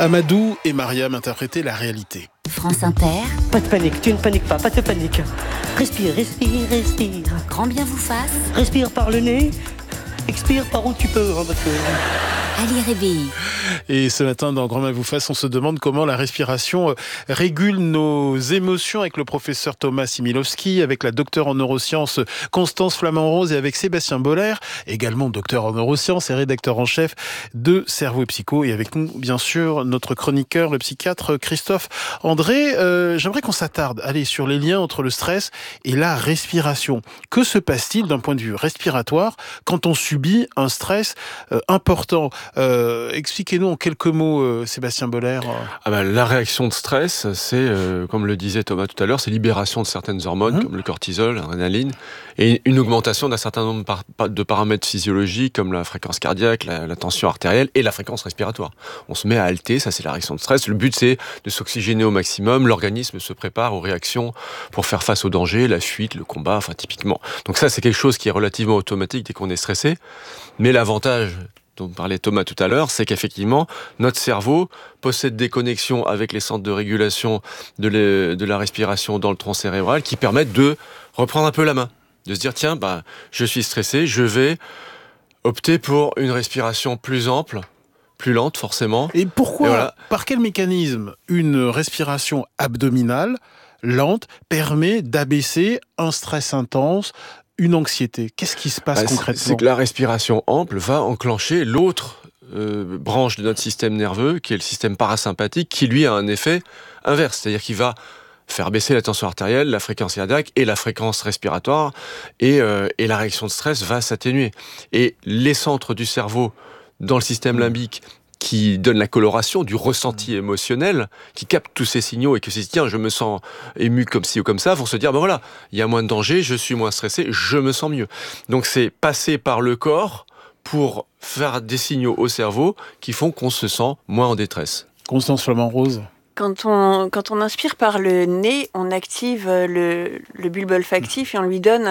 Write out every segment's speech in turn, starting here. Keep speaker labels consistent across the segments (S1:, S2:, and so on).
S1: Amadou et Mariam interprétaient la réalité.
S2: France Inter.
S3: Pas de panique, tu ne paniques pas de panique. Respire, respire, respire.
S2: Grand bien vous fasse.
S3: Respire par le nez, expire par où tu peux. Parce que...
S2: Ali Réveillé.
S1: Et ce matin, dans Grand bien vous fasse, on se demande comment la respiration régule nos émotions avec le professeur Thomas Similowski, avec la docteure en neurosciences Constance Flamand-Rose et avec Sébastien Boller, également docteur en neurosciences et rédacteur en chef de Cerveau et Psycho. Et avec nous, bien sûr, notre chroniqueur, le psychiatre Christophe André. J'aimerais qu'on s'attarde sur les liens entre le stress et la respiration. Que se passe-t-il d'un point de vue respiratoire quand on subit un stress important ? Expliquez-nous en quelques mots, Sébastien Boller.
S4: La réaction de stress, c'est, comme le disait Thomas tout à l'heure, c'est libération de certaines hormones, comme le cortisol, l'adrénaline, et une augmentation d'un certain nombre de paramètres physiologiques, comme la fréquence cardiaque, la tension artérielle et la fréquence respiratoire. On se met à halter, ça c'est la réaction de stress. Le but c'est de s'oxygéner au maximum, l'organisme se prépare aux réactions pour faire face au danger, la fuite, le combat, typiquement. Donc ça c'est quelque chose qui est relativement automatique dès qu'on est stressé, mais l'avantage dont parlait Thomas tout à l'heure, c'est qu'effectivement, notre cerveau possède des connexions avec les centres de régulation de la respiration dans le tronc cérébral qui permettent de reprendre un peu la main, de se dire, tiens, je suis stressé, je vais opter pour une respiration plus ample, plus lente forcément.
S1: Et pourquoi, par quel mécanisme une respiration abdominale lente permet d'abaisser un stress intense, une anxiété? Qu'est-ce qui se passe concrètement ?
S4: C'est que la respiration ample va enclencher l'autre branche de notre système nerveux, qui est le système parasympathique, qui lui a un effet inverse. C'est-à-dire qu'il va faire baisser la tension artérielle, la fréquence cardiaque et la fréquence respiratoire, et la réaction de stress va s'atténuer. Et les centres du cerveau dans le système limbique qui donne la coloration du ressenti émotionnel, qui capte tous ces signaux et qui se dit, tiens, je me sens ému comme ci ou comme ça, vont se dire, il y a moins de danger, je suis moins stressé, je me sens mieux. Donc c'est passer par le corps pour faire des signaux au cerveau qui font qu'on se sent moins en détresse.
S1: Constance Flamand-Rose.
S5: Quand on inspire par le nez, on active le bulbe olfactif et on lui donne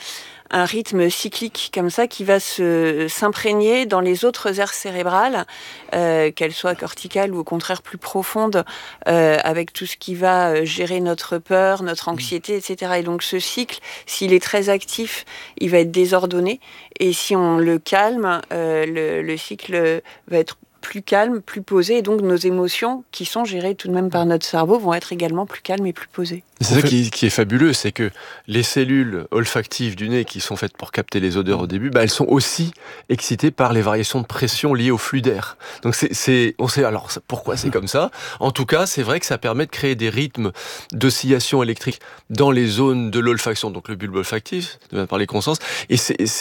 S5: un rythme cyclique comme ça qui va s'imprégner dans les autres aires cérébrales, qu'elles soient corticales ou au contraire plus profondes, avec tout ce qui va gérer notre peur, notre anxiété, etc. Et donc ce cycle, s'il est très actif, il va être désordonné. Et si on le calme, le cycle va être plus calme, plus posé, et donc nos émotions, qui sont gérées tout de même par notre cerveau, vont être également plus calmes et plus posées.
S4: C'est ça qui est fabuleux, c'est que les cellules olfactives du nez qui sont faites pour capter les odeurs au début, elles sont aussi excitées par les variations de pression liées au flux d'air. Donc on sait alors pourquoi c'est comme ça. En tout cas, c'est vrai que ça permet de créer des rythmes d'oscillation électrique dans les zones de l'olfaction, donc le bulbe olfactif, dont parler Constance. Et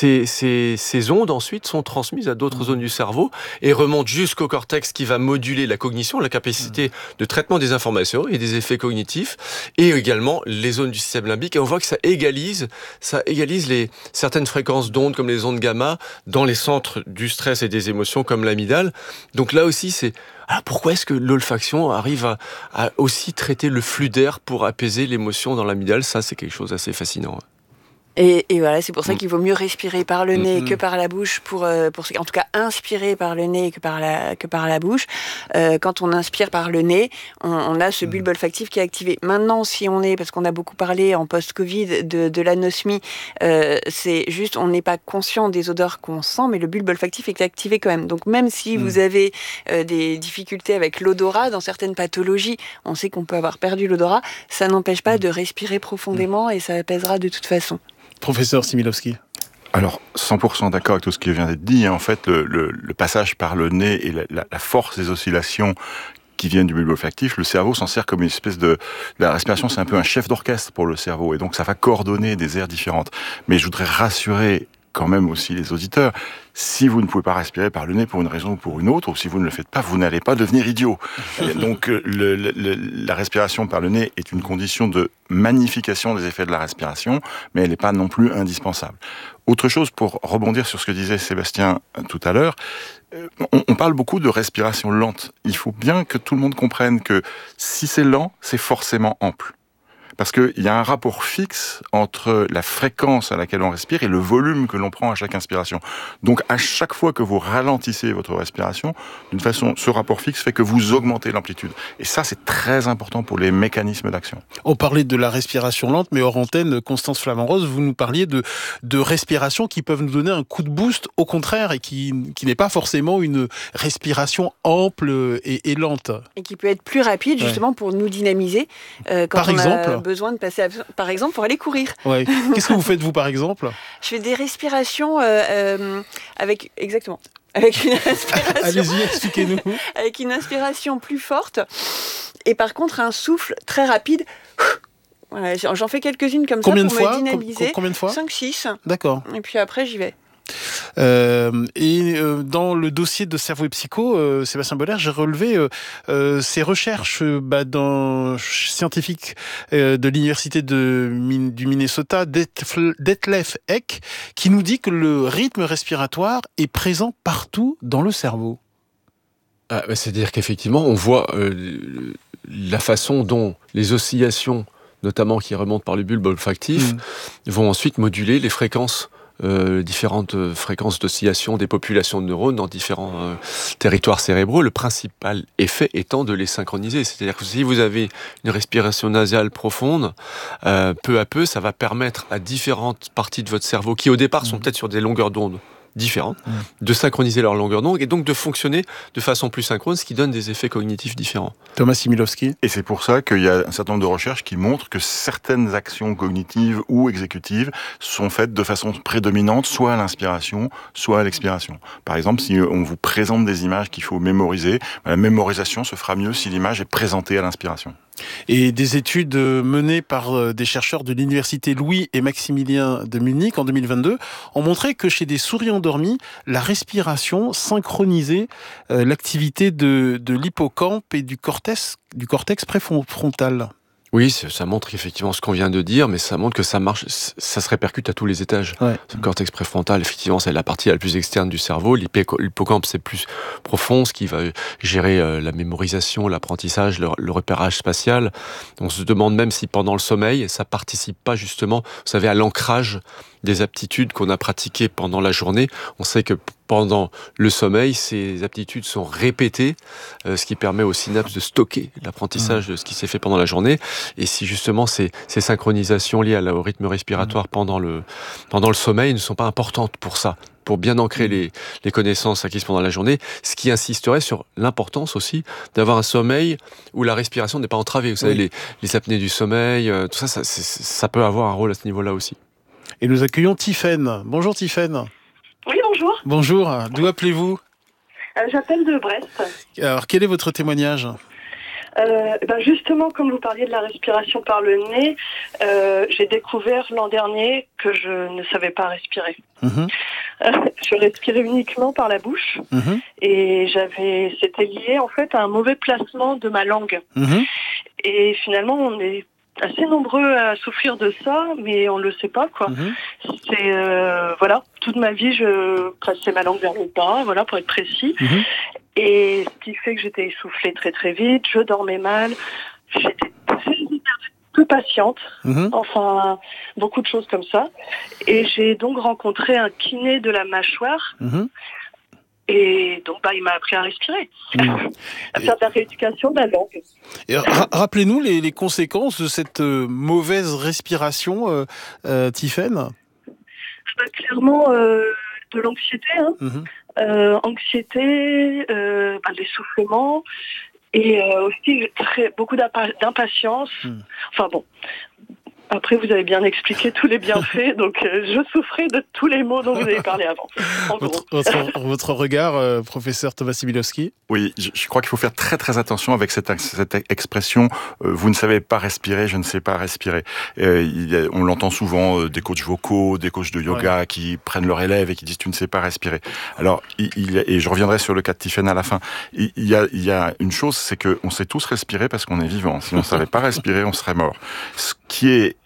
S4: ces ondes ensuite sont transmises à d'autres zones du cerveau et remontent jusqu'au cortex qui va moduler la cognition, la capacité de traitement des informations et des effets cognitifs, et également les zones du système limbique. Et on voit que ça égalise certaines fréquences d'ondes comme les ondes gamma dans les centres du stress et des émotions comme l'amygdale. Donc là aussi, pourquoi est-ce que l'olfaction arrive à aussi traiter le flux d'air pour apaiser l'émotion dans l'amygdale ? Ça, c'est quelque chose d'assez fascinant.
S5: Et voilà, c'est pour ça qu'il vaut mieux respirer par le nez que par la bouche, en tout cas inspirer par le nez que par la bouche. Quand on inspire par le nez, on a ce bulbe olfactif qui est activé. Maintenant, parce qu'on a beaucoup parlé en post-Covid de l'anosmie, c'est juste, on n'est pas conscient des odeurs qu'on sent, mais le bulbe olfactif est activé quand même. Donc même si vous avez des difficultés avec l'odorat, dans certaines pathologies, on sait qu'on peut avoir perdu l'odorat, ça n'empêche pas de respirer profondément et ça apaisera de toute façon.
S1: Professeur Similowski.
S6: Alors, 100% d'accord avec tout ce qui vient d'être dit. En fait, le passage par le nez et la force des oscillations qui viennent du bulbe olfactif, le cerveau s'en sert comme une espèce la respiration, c'est un peu un chef d'orchestre pour le cerveau. Et donc, ça va coordonner des aires différentes. Mais je voudrais rassurer quand même aussi les auditeurs, si vous ne pouvez pas respirer par le nez pour une raison ou pour une autre, ou si vous ne le faites pas, vous n'allez pas devenir idiot. Donc la respiration par le nez est une condition de magnification des effets de la respiration, mais elle n'est pas non plus indispensable. Autre chose, pour rebondir sur ce que disait Sébastien tout à l'heure, on parle beaucoup de respiration lente. Il faut bien que tout le monde comprenne que si c'est lent, c'est forcément ample. parce qu'il y a un rapport fixe entre la fréquence à laquelle on respire et le volume que l'on prend à chaque inspiration. Donc à chaque fois que vous ralentissez votre respiration, d'une façon, ce rapport fixe fait que vous augmentez l'amplitude. Et ça, c'est très important pour les mécanismes d'action.
S1: On parlait de la respiration lente, mais hors antenne, Constance Flamand-Rose, vous nous parliez de respiration qui peuvent nous donner un coup de boost, au contraire, et qui n'est pas forcément une respiration ample et lente.
S5: Et qui peut être plus rapide, justement, pour nous dynamiser quand on a besoin de passer, par exemple, pour aller courir.
S1: Ouais. Qu'est-ce que vous faites, vous, par exemple ?
S5: Je fais des respirations avec une inspiration.
S1: Allez-y, expliquez-nous.
S5: Avec une inspiration plus forte, et par contre, un souffle très rapide. Voilà, j'en fais quelques-unes comme ça pour me dynamiser.
S1: Combien de fois ?
S5: 5-6.
S1: D'accord.
S5: Et puis après, j'y vais.
S1: Dans le dossier de Cerveau et Psycho, Sébastien Boller, j'ai relevé ces recherches scientifiques de l'université du Minnesota, Detlef Eck, qui nous dit que le rythme respiratoire est présent partout dans le cerveau.
S4: C'est-à-dire qu'effectivement, on voit la façon dont les oscillations, notamment qui remontent par le bulbe olfactif, vont ensuite moduler les fréquences, différentes fréquences d'oscillation des populations de neurones dans différents territoires cérébraux, le principal effet étant de les synchroniser. C'est-à-dire que si vous avez une respiration nasale profonde, peu à peu, ça va permettre à différentes parties de votre cerveau, qui au départ sont peut-être sur des longueurs d'onde différentes, de synchroniser leur longueur d'onde et donc de fonctionner de façon plus synchrone, ce qui donne des effets cognitifs différents.
S1: Thomas Similovski.
S6: Et c'est pour ça qu'il y a un certain nombre de recherches qui montrent que certaines actions cognitives ou exécutives sont faites de façon prédominante, soit à l'inspiration, soit à l'expiration. Par exemple, si on vous présente des images qu'il faut mémoriser, la mémorisation se fera mieux si l'image est présentée à l'inspiration.
S1: Et des études menées par des chercheurs de l'université Louis et Maximilien de Munich en 2022 ont montré que chez des souris endormis, la respiration synchronisait l'activité de l'hippocampe et du cortex préfrontal.
S4: Oui, ça montre effectivement ce qu'on vient de dire, mais ça montre que ça marche, ça se répercute à tous les étages.
S1: Ouais.
S4: Le cortex préfrontal, effectivement, c'est la partie la plus externe du cerveau. L'hippocampe, c'est plus profond, ce qui va gérer la mémorisation, l'apprentissage, le repérage spatial. On se demande même si pendant le sommeil, ça participe pas justement, vous savez, à l'ancrage des aptitudes qu'on a pratiquées pendant la journée. On sait que pendant le sommeil, ces aptitudes sont répétées, ce qui permet aux synapses de stocker l'apprentissage de ce qui s'est fait pendant la journée. Et si justement ces synchronisations liées au rythme respiratoire pendant le sommeil ne sont pas importantes pour ça, pour bien ancrer les connaissances acquises pendant la journée, ce qui insisterait sur l'importance aussi d'avoir un sommeil où la respiration n'est pas entravée. Vous savez, les apnées du sommeil, tout ça, ça peut avoir un rôle à ce niveau-là aussi.
S1: Et nous accueillons Tiffaine. Bonjour Tiffaine.
S7: Oui, bonjour.
S1: Bonjour, d'où appelez-vous ?
S7: J'appelle de Brest.
S1: Alors, quel est votre témoignage ?
S7: Justement, comme vous parliez de la respiration par le nez, j'ai découvert l'an dernier que je ne savais pas respirer. Je respirais uniquement par la bouche et c'était lié en fait à un mauvais placement de ma langue. Et finalement, on est assez nombreux à souffrir de ça, mais on le sait pas, quoi. C'est toute ma vie, je plaçais ma langue vers le bas, pour être précis. Et ce qui fait que j'étais essoufflée très très vite, je dormais mal, j'étais peu patiente, enfin beaucoup de choses comme ça. Et j'ai donc rencontré un kiné de la mâchoire. Et donc, il m'a appris à respirer, à faire de la rééducation de la langue.
S1: Et rappelez-nous les conséquences de cette mauvaise respiration, Tiffaine.
S7: Clairement, de l'anxiété, anxiété, l'essoufflement, et aussi beaucoup d'impatience. Enfin bon. Après, vous avez bien expliqué tous les bienfaits, donc je souffrais de tous les maux dont vous avez parlé avant.
S1: Votre regard, professeur Thomas Similovski ?
S6: Oui, je crois qu'il faut faire très très attention avec cette expression « vous ne savez pas respirer, je ne sais pas respirer ». On l'entend souvent des coachs vocaux, des coachs de yoga qui prennent leurs élèves et qui disent « tu ne sais pas respirer ». Alors, et je reviendrai sur le cas de Tiffaine à la fin, il y a une chose, c'est qu'on sait tous respirer parce qu'on est vivant. Si on ne savait pas respirer, on serait mort. Ce qui est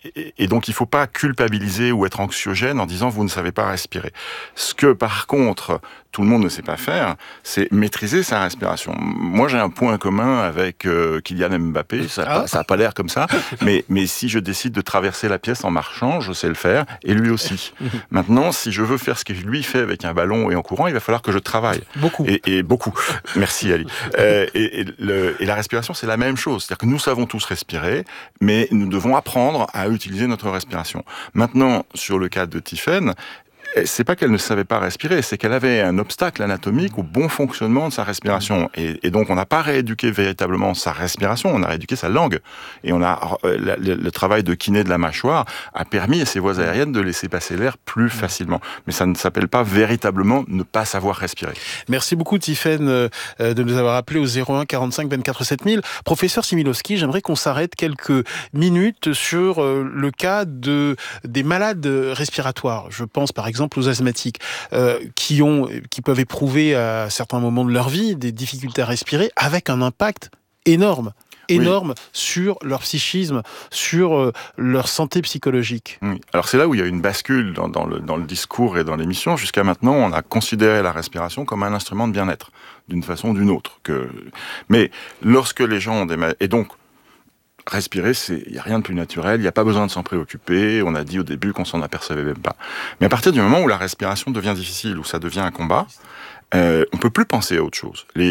S6: Et donc, il ne faut pas culpabiliser ou être anxiogène en disant vous ne savez pas respirer. Ce que, par contre, tout le monde ne sait pas faire, c'est maîtriser sa respiration. Moi, j'ai un point commun avec Kylian Mbappé. Ça n'a pas l'air comme ça, mais si je décide de traverser la pièce en marchant, je sais le faire, et lui aussi. Maintenant, si je veux faire ce que lui fait avec un ballon et en courant, il va falloir que je travaille.
S1: Beaucoup.
S6: Et beaucoup. Merci, Ali. Et la respiration, c'est la même chose. C'est-à-dire que nous savons tous respirer, mais nous devons apprendre à utiliser notre respiration. Maintenant, sur le cas de Tiffaine, c'est pas qu'elle ne savait pas respirer, c'est qu'elle avait un obstacle anatomique au bon fonctionnement de sa respiration. Et donc, on n'a pas rééduqué véritablement sa respiration, on a rééduqué sa langue. Et le travail de kiné de la mâchoire a permis à ses voies aériennes de laisser passer l'air plus facilement. Mais ça ne s'appelle pas véritablement ne pas savoir respirer.
S1: Merci beaucoup, Tiffaine, de nous avoir appelé au 01 45 24 7000. Professeur Similowski, j'aimerais qu'on s'arrête quelques minutes sur le cas des malades respiratoires. Je pense, par exemple, aux asthmatiques qui peuvent éprouver à certains moments de leur vie des difficultés à respirer avec un impact énorme sur leur psychisme, sur leur santé psychologique.
S6: Oui. Alors c'est là où il y a une bascule dans le discours et dans l'émission. Jusqu'à maintenant, on a considéré la respiration comme un instrument de bien-être, d'une façon ou d'une autre. Mais lorsque les gens ont des maladies... Et donc, respirer, il n'y a rien de plus naturel, il n'y a pas besoin de s'en préoccuper, on a dit au début qu'on s'en apercevait même pas. Mais à partir du moment où la respiration devient difficile, où ça devient un combat, on peut plus penser à autre chose.